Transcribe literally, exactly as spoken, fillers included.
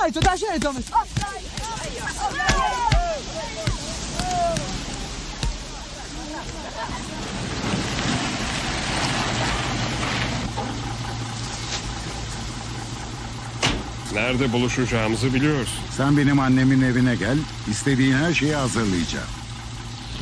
Dai, dai, dai, Thomas. Nerede buluşacağımızı biliyorsun. Sen benim annemin evine gel, istediğin her şeyi hazırlayacağım.